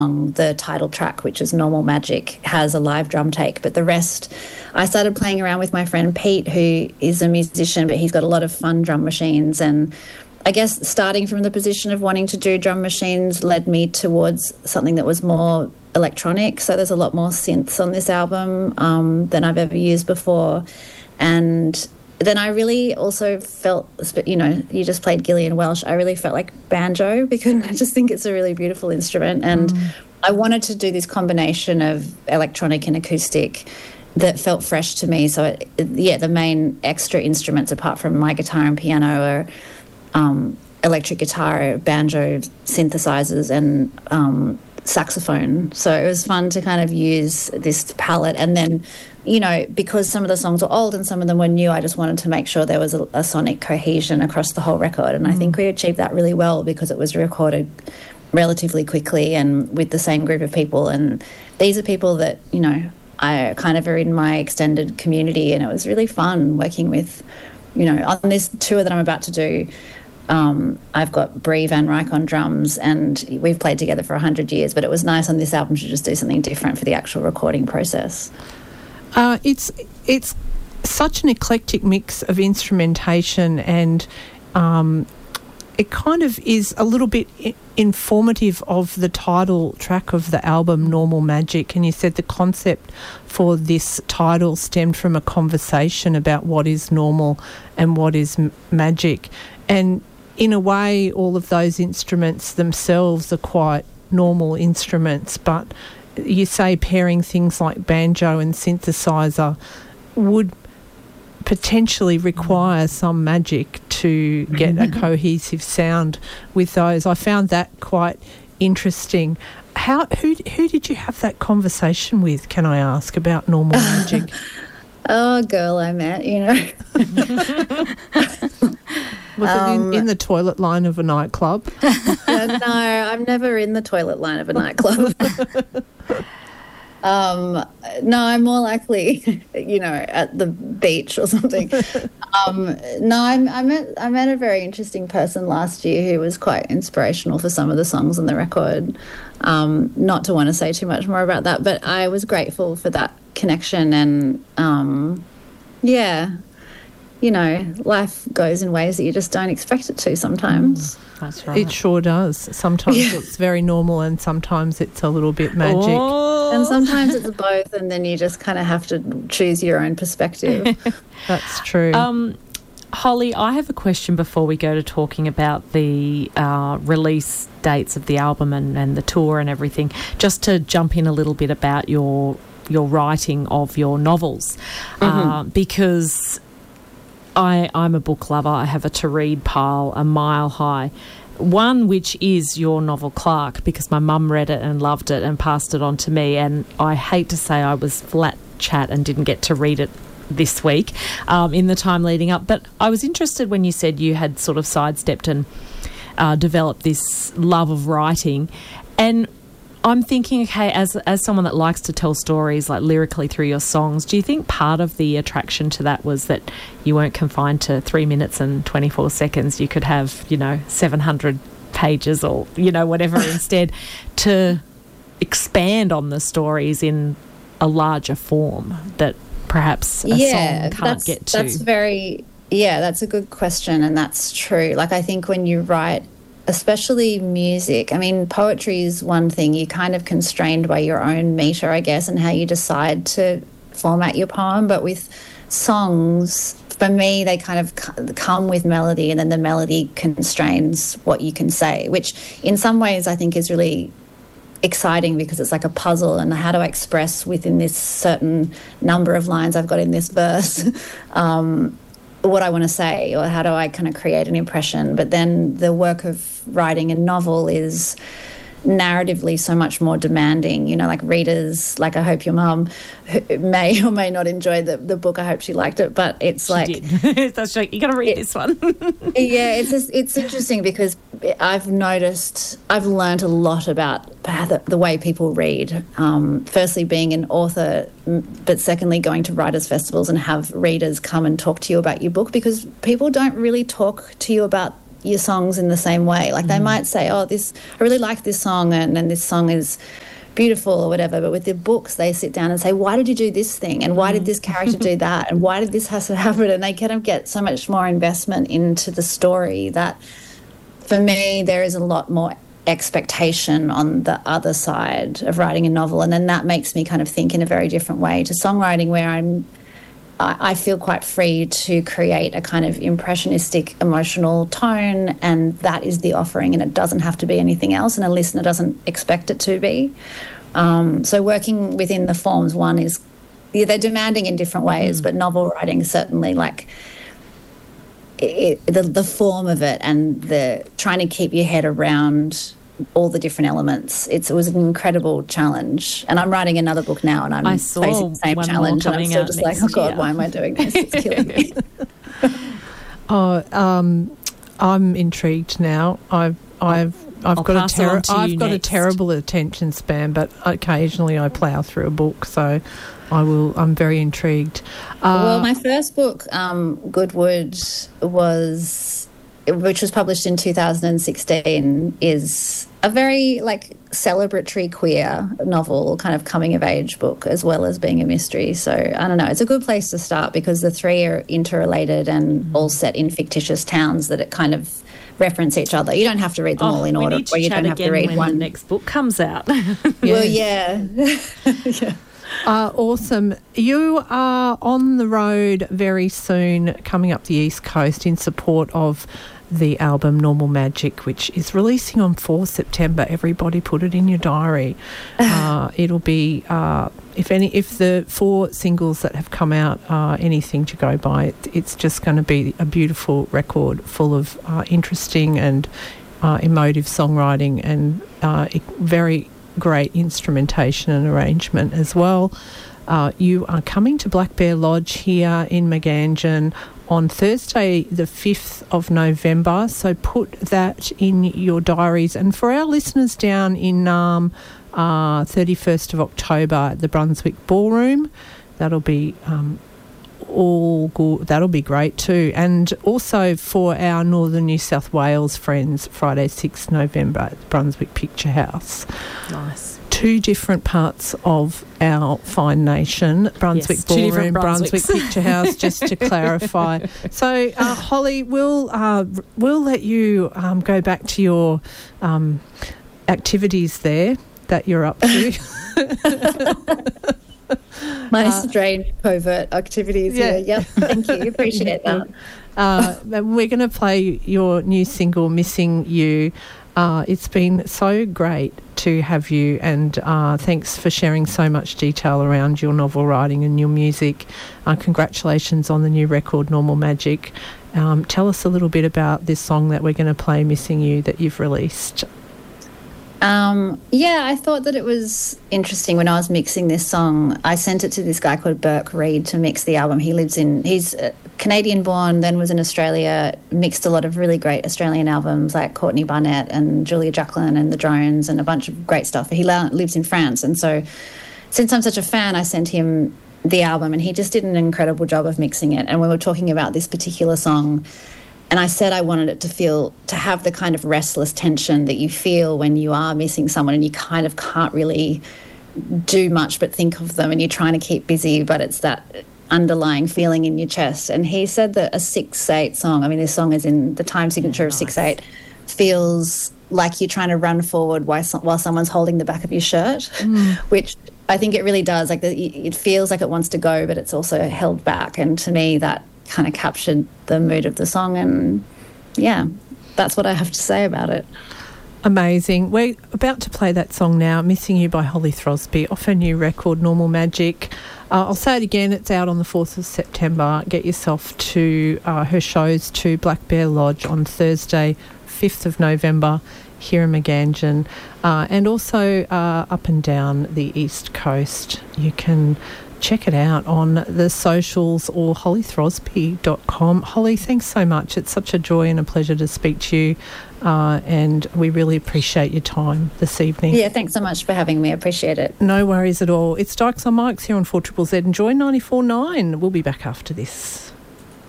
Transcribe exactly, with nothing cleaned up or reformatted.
the title track, which is Normal Magic, has a live drum take. But the rest, I started playing around with my friend Pete, who is a musician, but he's got a lot of fun drum machines. And I guess starting from the position of wanting to do drum machines led me towards something that was more electronic. So there's a lot more synths on this album um, than I've ever used before. And then I really also felt, you know, you just played Gillian Welsh. I really felt like banjo because I just think it's a really beautiful instrument. And mm. I wanted to do this combination of electronic and acoustic that felt fresh to me. So, it, yeah, the main extra instruments apart from my guitar and piano are um, electric guitar, banjo, synthesizers, and um, saxophone. So it was fun to kind of use this palette. And then, you know, because some of the songs were old and some of them were new, I just wanted to make sure there was a, a sonic cohesion across the whole record. And mm. I think we achieved that really well because it was recorded relatively quickly and with the same group of people. And these are people that, you know, I kind of are in my extended community, and it was really fun working with, you know, on this tour that I'm about to do. Um, I've got Brie Van Ryck on drums, and we've played together for one hundred years, but it was nice on this album to just do something different for the actual recording process. Uh, it's it's such an eclectic mix of instrumentation, and um, it kind of is a little bit I- informative of the title track of the album, Normal Magic. And you said the concept for this title stemmed from a conversation about what is normal and what is m- magic. And in a way, all of those instruments themselves are quite normal instruments, but you say pairing things like banjo and synthesizer would potentially require some magic to get a cohesive sound with those. I found that quite interesting. How who who did you have that conversation with, can I ask, about normal magic? Oh, a girl I met, you know. Was um, it in, in the toilet line of a nightclub? No, I'm never in the toilet line of a nightclub. um, no, I'm more likely, you know, at the beach or something. Um, no, I'm, I met I met a very interesting person last year who was quite inspirational for some of the songs on the record. Um, not to want to say too much more about that, but I was grateful for that connection. And um, yeah. You know, life goes in ways that you just don't expect it to sometimes. Mm, that's right. It sure does. Sometimes yeah. it's very normal and sometimes it's a little bit magic. Oh. And sometimes it's both, and then you just kind of have to choose your own perspective. That's true. Um, Holly, I have a question before we go to talking about the uh, release dates of the album and, and the tour and everything, just to jump in a little bit about your, your writing of your novels, mm-hmm. uh, because I, I'm a book lover. I have a to-read pile a mile high. One which is your novel Clark, because my mum read it and loved it and passed it on to me, and I hate to say I was flat chat and didn't get to read it this week um, in the time leading up. But I was interested when you said you had sort of sidestepped and uh, developed this love of writing, and I'm thinking, okay, as as someone that likes to tell stories like lyrically through your songs, do you think part of the attraction to that was that you weren't confined to three minutes and twenty-four seconds? You could have, you know, seven hundred pages or, you know, whatever instead, to expand on the stories in a larger form that perhaps a yeah, song can't that's, get to? That's very, yeah, that's a good question, and that's true. Like, I think when you write, especially music, I mean, poetry is one thing. You're kind of constrained by your own meter, I guess, and how you decide to format your poem. But with songs, for me, they kind of come with melody, and then the melody constrains what you can say, which in some ways I think is really exciting because it's like a puzzle, and how do I express within this certain number of lines I've got in this verse um, what I want to say, or how do I kind of create an impression. But then the work of writing a novel is narratively so much more demanding. You know, like readers, like I hope your mum may or may not enjoy the, the book. I hope she liked it, but it's she like did. That's like, you got to read it, this one. Yeah, it's just, it's interesting because I've noticed, I've learned a lot about the, the way people read. Um, firstly, being an author, but secondly, going to writers' festivals and have readers come and talk to you about your book, because people don't really talk to you about your songs in the same way. Like, mm. they might say, oh, this, I really like this song, and, and this song is beautiful or whatever, but with their books they sit down and say, why did you do this thing, and why did this character do that, and why did this have to happen, and they kind of get so much more investment into the story that for me there is a lot more expectation on the other side of writing a novel, and then that makes me kind of think in a very different way to songwriting, where I'm I feel quite free to create a kind of impressionistic emotional tone, and that is the offering, and it doesn't have to be anything else, and a listener doesn't expect it to be. Um, so working within the forms, one is, yeah, they're demanding in different ways, mm. but novel writing certainly, like it, the, the form of it and the trying to keep your head around all the different elements. It's, it was an incredible challenge, and I'm writing another book now, and I'm I saw facing the same challenge, and I'm still just like, oh God, year. Why am I doing this? It's killing me. oh, um, I'm intrigued now. I've, I've, I've I'll got a ter- I've got next. a terrible attention span, but occasionally I plough through a book, so I will. I'm very intrigued. Uh, well, my first book, um, Goodwood, was, which was published in two thousand sixteen, is a very like celebratory queer novel, kind of coming of age book, as well as being a mystery. So I don't know, it's a good place to start because the three are interrelated and all set in fictitious towns that it kind of reference each other. You don't have to read them oh, all in order, or you don't have to read when one. The next book comes out. yeah. Well, yeah, yeah. Uh, awesome. You are on the road very soon, coming up the East Coast in support of the album Normal Magic, which is releasing on the fourth of September. Everybody put it in your diary. Uh, it'll be, uh, if any, if the four singles that have come out are anything to go by, it's just going to be a beautiful record full of uh, interesting and uh, emotive songwriting and uh, very great instrumentation and arrangement as well. Uh, you are coming to Black Bear Lodge here in Meganjin on Thursday the fifth of November, so put that in your diaries. And for our listeners down in um, uh, thirty-first of October at the Brunswick Ballroom, that'll be um, all good. That'll be great too. And also for our Northern New South Wales friends, Friday sixth of November at the Brunswick Picture House. Nice. Two different parts of our fine nation, Brunswick yes, Ballroom, Brunswick Picture House, just to clarify. So, uh, Holly, we'll, uh, we'll let you um, go back to your um, activities there that you're up to. My uh, strange covert activities yeah. here. Yep, thank you. Appreciate that. Uh, we're going to play your new single, Missing You. Uh, it's been so great to have you, and uh, thanks for sharing so much detail around your novel writing and your music. Uh, congratulations on the new record, Normal Magic. Um, tell us a little bit about this song that we're going to play, Missing You, that you've released. Um, yeah, I thought that it was interesting when I was mixing this song. I sent it to this guy called Burke Reed to mix the album. He lives in, he's Canadian born, then was in Australia, mixed a lot of really great Australian albums like Courtney Barnett and Julia Jacqueline and The Drones and a bunch of great stuff. He lives in France. And so since I'm such a fan, I sent him the album and he just did an incredible job of mixing it. And we were talking about this particular song, and I said I wanted it to feel, to have the kind of restless tension that you feel when you are missing someone and you kind of can't really do much but think of them and you're trying to keep busy, but it's that underlying feeling in your chest. And he said that a six eight song, I mean, this song is in the time signature yeah, of nice. six eight, feels like you're trying to run forward while, while someone's holding the back of your shirt, mm. which I think it really does. Like the, it feels like it wants to go, but it's also held back. And to me, that kind of captured the mood of the song, and yeah, that's what I have to say about it. Amazing. We're about to play that song now, Missing You by Holly Throsby, off her new record, Normal Magic. Uh, I'll say it again, it's out on the fourth of September. Get yourself to uh, her shows to Black Bear Lodge on Thursday, fifth of November, here in Meganjin, uh, and also uh, up and down the East Coast. You can check it out on the socials or holly throsby dot com. Holly, thanks so much. It's such a joy and a pleasure to speak to you, uh, and we really appreciate your time this evening. Yeah, thanks so much for having me. I appreciate it. No worries at all. It's Dykes on Mics here on four Z Z Z. Enjoy ninety-four point nine. We'll be back after this.